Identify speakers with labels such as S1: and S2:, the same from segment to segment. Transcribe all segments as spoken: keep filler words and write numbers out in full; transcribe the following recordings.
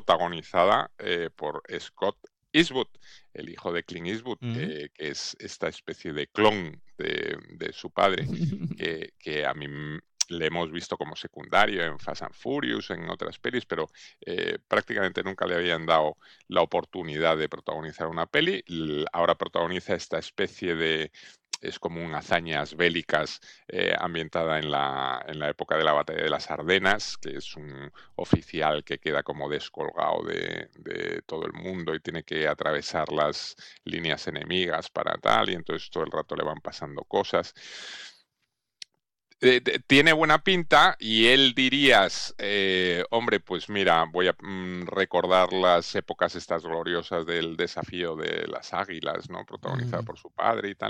S1: protagonizada eh, por Scott Eastwood, el hijo de Clint Eastwood,
S2: Mm.
S1: eh, que es esta especie de clon de, de su padre, que, que a mí m- le hemos visto como secundario en Fast and Furious, en otras pelis, pero eh, prácticamente nunca le habían dado la oportunidad de protagonizar una peli. L- Ahora protagoniza esta especie de... Es como un hazañas bélicas eh, ambientada en la, en la época de la batalla de las Ardenas, que es un oficial que queda como descolgado de, de todo el mundo y tiene que atravesar las líneas enemigas para tal, y entonces todo el rato le van pasando cosas. Eh, te- tiene buena pinta y él dirías, eh, hombre, pues mira, voy a mm, recordar las épocas estas gloriosas del desafío de las águilas, ¿no? Protagonizada
S2: Mm,
S1: por su padre y tal.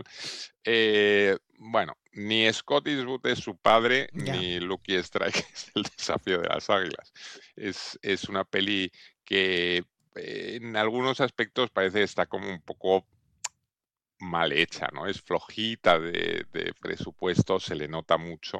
S1: Eh, bueno, ni Scott Eastwood es su padre,
S2: ya.
S1: ni Lucky Strike es el desafío de las águilas. Es, es una peli que eh, en algunos aspectos parece que está como un poco mal hecha, ¿no? Es flojita de, de presupuesto, se le nota mucho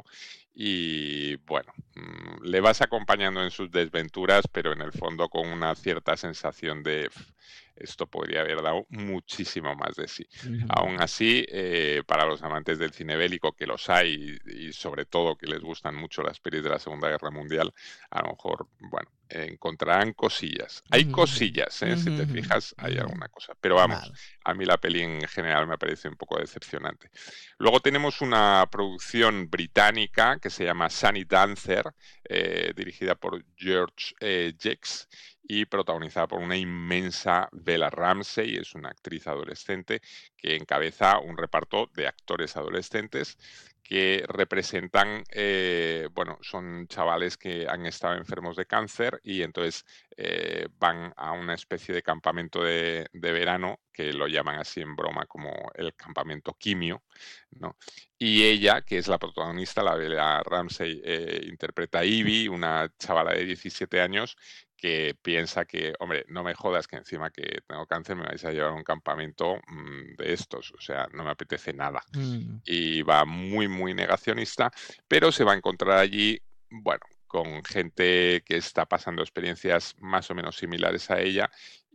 S1: y bueno, mm, le vas acompañando en sus desventuras, pero en el fondo con una cierta sensación de "Pf, esto podría haber dado muchísimo más de sí".
S2: Ujú.
S1: Aún así, eh, para los amantes del cine bélico, que los hay y, y sobre todo que les gustan mucho las pelis de la Segunda Guerra Mundial, a lo mejor, bueno, encontrarán cosillas. Hay
S2: Ujú,
S1: cosillas, ¿eh? Si te
S2: ujú,
S1: fijas, hay
S2: ujú.
S1: alguna cosa. Pero vamos,
S2: Vale.
S1: a mí la peli en general me parece un poco decepcionante. Luego tenemos una producción británica que se llama Sunny Dancer, eh, dirigida por George eh, Jacks y protagonizada por una inmensa Bella Ramsey. Es una actriz adolescente que encabeza un reparto de actores adolescentes que representan, eh, bueno, son chavales que han estado enfermos de cáncer y entonces eh, van a una especie de campamento de, de verano que lo llaman así en broma como el campamento quimio, ¿no? Y ella, que es la protagonista, la Bella Ramsey, eh, interpreta a Ivy, una chavala de diecisiete años que piensa que, hombre, no me jodas que encima que tengo cáncer me vais a llevar a un campamento mmm, de estos, o sea, no me apetece nada.
S2: Mm,
S1: Y va muy, muy negacionista, pero se va a encontrar allí, bueno, con gente que está pasando experiencias más o menos similares a ella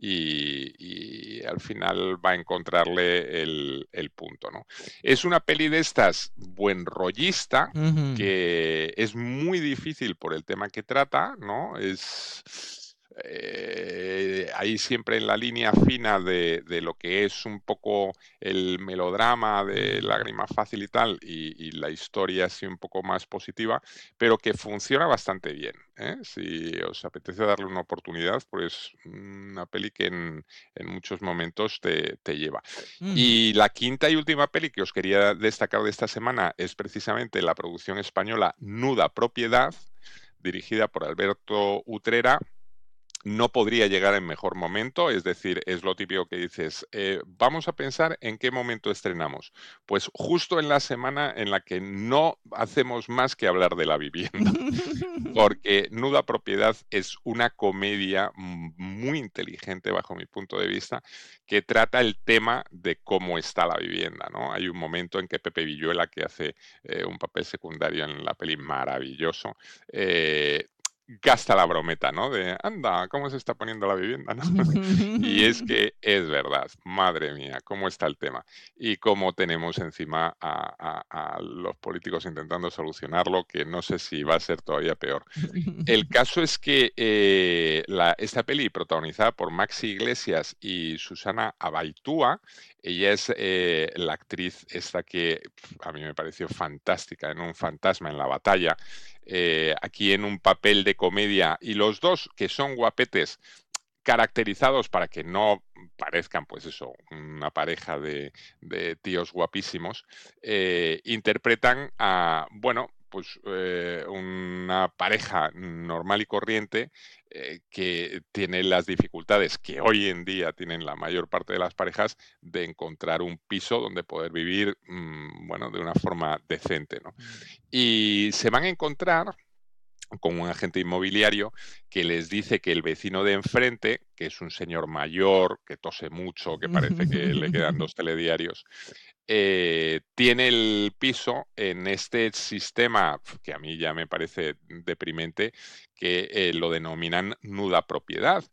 S1: y, y al final va a encontrarle el, el punto, ¿no? Es una peli de estas buen rollista,
S2: ujú.
S1: que es muy difícil por el tema que trata, ¿no? Es eh, ahí siempre en la línea fina de, de lo que es un poco el melodrama de
S2: Mm,
S1: lágrima fácil y tal, y, y la historia así un poco más positiva, pero que funciona bastante bien, ¿eh? Si os apetece darle una oportunidad, pues una peli que en, en muchos momentos te, te lleva.
S2: ujú.
S1: Y la quinta y última peli que os quería destacar de esta semana es precisamente la producción española Nuda Propiedad, dirigida por Alberto Utrera. No podría llegar en mejor momento, es decir, es lo típico que dices, eh, vamos a pensar en qué momento estrenamos. Pues justo en la semana en la que no hacemos más que hablar de la vivienda, porque Nuda Propiedad es una comedia mm, muy inteligente bajo mi punto de vista, que trata el tema de cómo está la vivienda, ¿no? Hay un momento en que Pepe Villuela, que hace eh, un papel secundario en la peli maravilloso, eh, gasta la brometa, ¿no? De, anda, ¿cómo se está poniendo la vivienda? ¿no? Y es que es verdad, madre mía, cómo está el tema y cómo tenemos encima a, a- a los políticos intentando solucionarlo, que no sé si va a ser todavía peor. El caso es que eh, la- esta peli, protagonizada por Maxi Iglesias y Susana Abaitúa, ella es eh, la actriz esta que pf, a mí me pareció fantástica en Un fantasma en la batalla, eh, aquí en un papel de comedia, y los dos, que son guapetes, caracterizados para que no parezcan, pues eso, una pareja de, de tíos guapísimos, eh, interpretan a, bueno, pues eh, una pareja normal y corriente eh, que tiene las dificultades que hoy en día tienen la mayor parte de las parejas de encontrar un piso donde poder vivir, mmm, bueno, de una forma decente, ¿no? Y se van a encontrar con un agente inmobiliario que les dice que el vecino de enfrente, que es un señor mayor, que tose mucho, que parece que le quedan dos telediarios, eh, tiene el piso en este sistema que a mí ya me parece deprimente, que eh, lo denominan nuda propiedad.